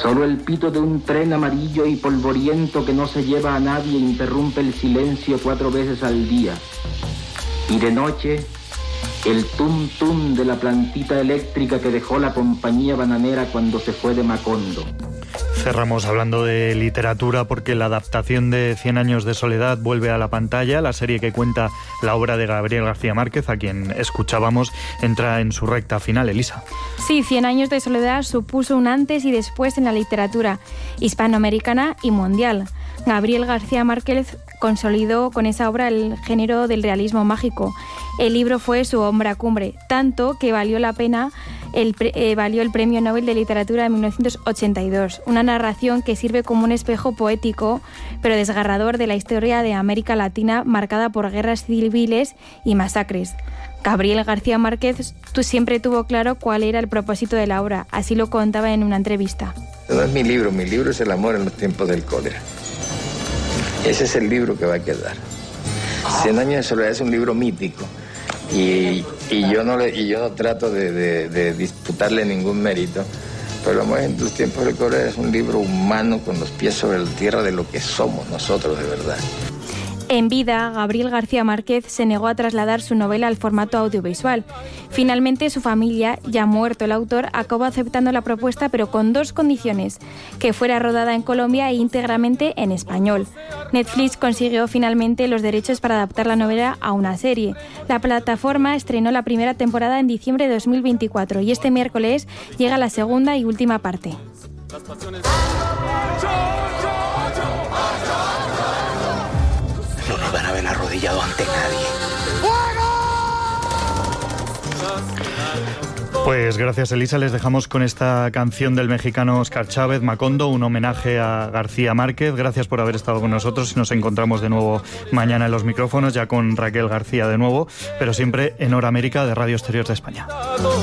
Solo el pito de un tren amarillo y polvoriento que no se lleva a nadie interrumpe el silencio 4 veces al día. Y de noche, el tum-tum de la plantita eléctrica que dejó la compañía bananera cuando se fue de Macondo. Cerramos hablando de literatura porque la adaptación de 100 años de soledad vuelve a la pantalla. La serie que cuenta la obra de Gabriel García Márquez, a quien escuchábamos, entra en su recta final. Elisa. Sí, 100 años de soledad supuso un antes y después en la literatura hispanoamericana y mundial. Gabriel García Márquez consolidó con esa obra el género del realismo mágico. El libro fue su obra cumbre, tanto que valió el Premio Nobel de Literatura de 1982. Una narración que sirve como un espejo poético, pero desgarrador, de la historia de América Latina, marcada por guerras civiles y masacres. Gabriel García Márquez siempre tuvo claro cuál era el propósito de la obra. Así lo contaba en una entrevista. No es mi libro es el amor en los tiempos del cólera. Ese es el libro que va a quedar. 100 años de soledad es un libro mítico y yo no trato de disputarle ningún mérito, pero el amor en los tiempos del cólera es un libro humano con los pies sobre la tierra de lo que somos nosotros de verdad. En vida, Gabriel García Márquez se negó a trasladar su novela al formato audiovisual. Finalmente, su familia, ya muerto el autor, acabó aceptando la propuesta, pero con 2 condiciones: que fuera rodada en Colombia e íntegramente en español. Netflix consiguió finalmente los derechos para adaptar la novela a una serie. La plataforma estrenó la primera temporada en diciembre de 2024 y este miércoles llega la segunda y última parte. No nos van a ver arrodillado ante nadie. Pues gracias, Elisa. Les dejamos con esta canción del mexicano Oscar Chávez, Macondo, un homenaje a García Márquez. Gracias por haber estado con nosotros y nos encontramos de nuevo mañana en los micrófonos, ya con Raquel García de nuevo, pero siempre en Hora América de Radio Exterior de España.